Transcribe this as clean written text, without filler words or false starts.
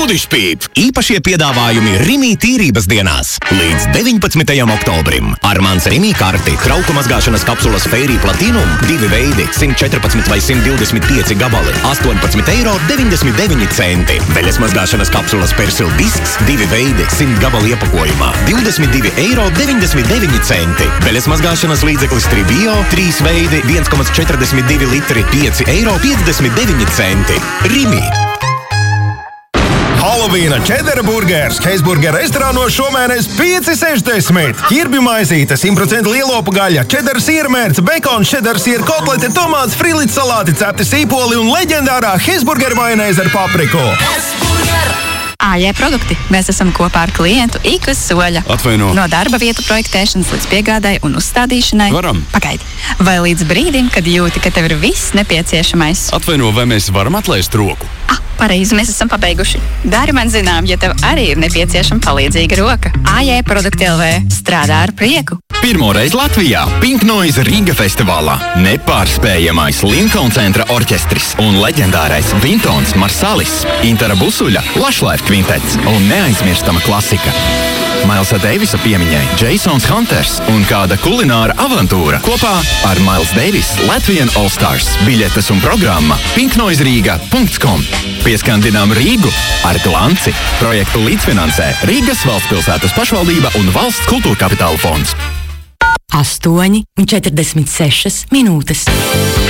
Jūdišpīp! Īpašie piedāvājumi Rimi tīrības dienās līdz 19. oktobrim. Ar mans Rimi karti trauku mazgāšanas kapsulas Fairy Platinum 2 veidi 114 vai 125 gabali 18,99 €. Veļas mazgāšanas kapsulas Persil disks 2 veidi 100 gabali iepakojumā 22,99 €. Veļas mazgāšanas līdzeklis Tribio 3 veidi 1,42 litri 5,59 €. Rimi! Halovīna čedara burgers Heisburger restorānos šomēnes 5,60. Ķirbju maizīte, 100% lielopu gaļa, čedara siermērce, bekons, čedara siera kotlete, tomāts, frīlīts salāti, cepti sīpoli un leģendārā Heisburger majonēze ar papriku. AJ produkti. Mēs esam kopā ar klientu ik uz soļa. Atvaino. No darba vietu projektēšanas līdz piegādai un uzstādīšanai. Varam. Pagaidi. Vai līdz brīdim, kad jūti, ka tev ir viss nepieciešamais. Atvaino, vai mēs varam atlaist roku? Pareizi, mēs esam pabeiguši. Dari man zinām, ja tev arī ir nepieciešama palīdzīga roka. AJ produkti LV strādā ar prieku. Pirmoreiz Latvijā Pink Noise Riga festivālā nepārspējamais Lincoln centra orķestris un leģendārais Vintons Marsalis, Intara Busuļa, Lašlaif kvintets un neaizmirstama klasika. Mailsa Deivisa piemiņai Jasons Hunters un kāda kulināra avantūra kopā ar Miles Davis Latvian All Stars. Biļetes un programma pinknoizeriga.com. Pieskandinām Rīgu ar glanci. Projektu līdzfinansē Rīgas valstspilsētas pašvaldība un Valsts kultūra kapitāla fonds. 8,46 minūtes.